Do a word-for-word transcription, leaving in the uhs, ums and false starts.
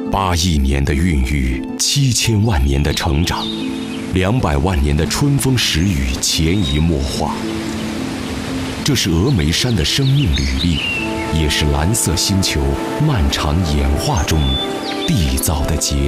八亿年的孕育，七千万年的成长，两百万年的春风时雨潜移默化。这是峨眉山的生命履历，也是蓝色星球漫长演化中缔造的结